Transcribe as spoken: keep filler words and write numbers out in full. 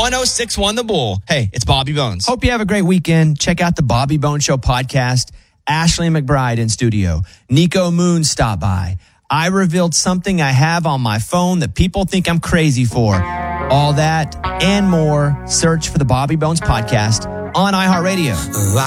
one oh six one The Bull. Hey, it's Bobby Bones. Hope you have a great weekend. Check out the Bobby Bones Show podcast. Ashley McBride in studio. Nico Moon stopped by. I revealed something I have on my phone that people think I'm crazy for. All that and more. Search for the Bobby Bones podcast on iHeartRadio.